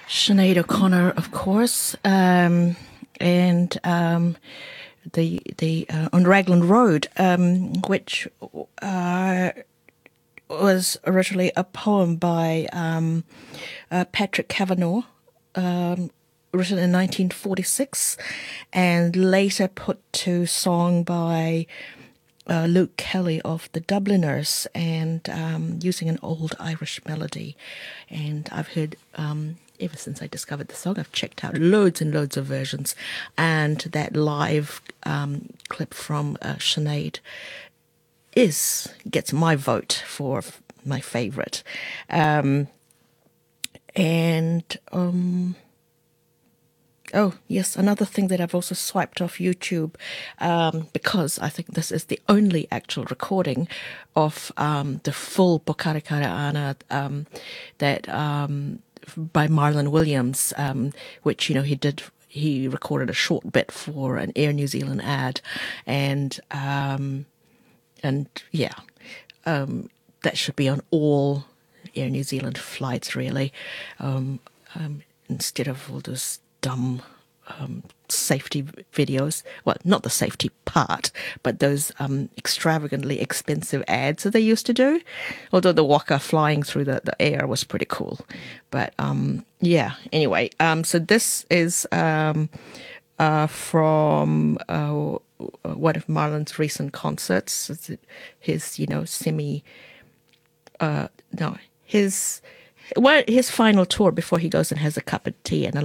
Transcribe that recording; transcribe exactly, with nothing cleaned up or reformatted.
Sinead O'Connor, of course, um, and um, the the uh, on Raglan Road, um, which uh, was originally a poem by um, uh, Patrick Kavanagh, um, written in nineteen forty-six, and later put to song by uh, Luke Kelly of the Dubliners, and um, using an old Irish melody. And I've heard, um, ever since I discovered the song, I've checked out loads and loads of versions, and that live um, clip from uh, Sinead is gets my vote for my favourite. Um, and um, oh yes, another thing that I've also swiped off YouTube, um, because I think this is the only actual recording of um, the full Pokare Kara Ana um, that um, by Marlon Williams, um, which you know he did. He recorded a short bit for an Air New Zealand ad, and um, and yeah, um, that should be on all Air New Zealand flights, really, um, um, instead of all those dumb um, safety videos. Well, not the safety part, but those um, extravagantly expensive ads that they used to do. Although the waka flying through the, the air was pretty cool. But um, yeah, anyway, um, so this is um, uh, from uh, one of Marlon's recent concerts. His, you know, semi, uh, no, his, well, his final tour before he goes and has a cup of tea and a